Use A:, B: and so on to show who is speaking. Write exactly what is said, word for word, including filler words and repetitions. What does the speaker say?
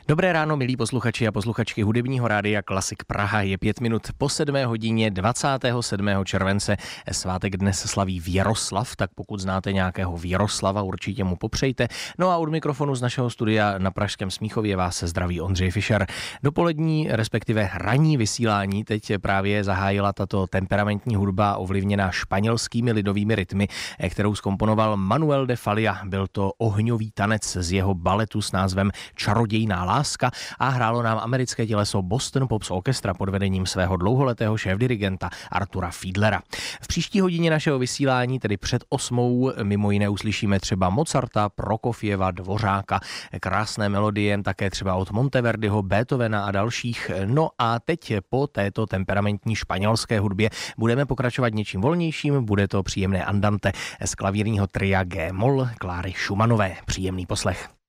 A: Dobré ráno, milí posluchači a posluchačky hudebního rádia Klasik Praha. Je pět minut po sedmé hodině dvacátého sedmého července. Svátek dnes slaví Věroslav, tak pokud znáte nějakého Věroslava, určitě mu popřejte. No a od mikrofonu z našeho studia na pražském Smíchově vás se zdraví Ondřej Fischer. Dopolední, respektive ranní vysílání teď právě zahájila tato temperamentní hudba ovlivněná španělskými lidovými rytmy, kterou zkomponoval Manuel de Falla. Byl to ohňový tanec z jeho baletu s názvem Čarodějná láska a hrálo nám americké těleso Boston Pops Orchestra pod vedením svého dlouholetého šéfdirigenta Artura Fiedlera. V příští hodině našeho vysílání, tedy před osmou, mimo jiné uslyšíme třeba Mozarta, Prokofjeva, Dvořáka, krásné melodie také třeba od Monteverdiho, Beethovena a dalších. No a teď po této temperamentní španělské hudbě budeme pokračovat něčím volnějším, bude to příjemné andante z klavírního tria G-moll Kláry Schumannové. Příjemný poslech.